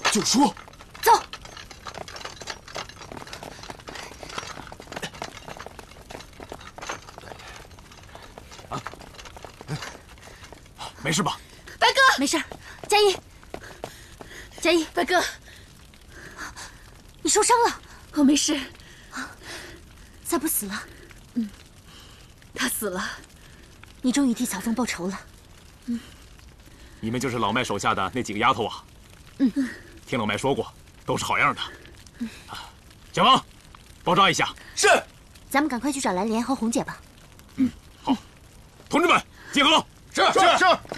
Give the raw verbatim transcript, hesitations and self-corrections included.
就说。 走。 啊，没事吧？ 白哥，没事。佳怡，佳怡， 白哥， 你受伤了？ 我没事。 三浦死了。 嗯，他死了。 你终于替乔峰报仇了。 嗯。 你们就是老麦手下的那几个丫头啊？ 嗯。 听老麦说过，都是好样的。嗯。小王，包扎一下。 是。 咱们赶快去找蓝莲和红姐吧。 嗯，好。同志们，集合。 是是是。